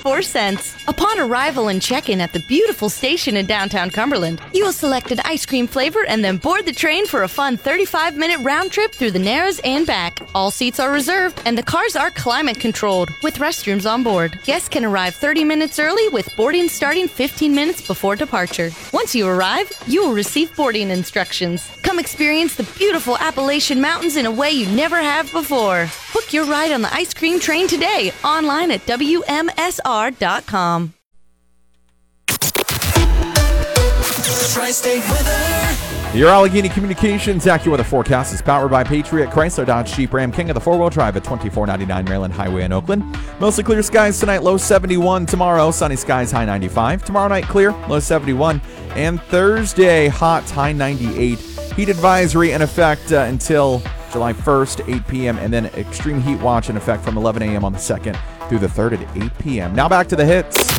$0.94. Upon arrival and check-in at the beautiful station in downtown Cumberland, you will select an ice cream flavor and then board the train for a fun 35-minute round trip through the Narrows and back. All seats are reserved, and the cars are climate-controlled, with restrooms on board. Guests can arrive 30 minutes early, with boarding starting 15 minutes before departure. Once you arrive, you will receive boarding instructions. Come experience the beautiful Appalachian Mountains in a way you never have before. Book your ride on the ice cream train today, online at WMSR.com. Tri-State weather. Your Allegheny Communications AccuWeather forecast is powered by Patriot Chrysler Dodge Jeep Ram King of the four-wheel drive at 2499 Maryland Highway in Oakland. Mostly clear skies tonight, low 71. Tomorrow, sunny skies, high 95. Tomorrow night, clear, low 71. And Thursday, hot, high 98. Heat advisory in effect until July 1st, 8 p.m. And then extreme heat watch in effect from 11 a.m. on the 2nd through the 3rd at 8 p.m. Now back to the hits.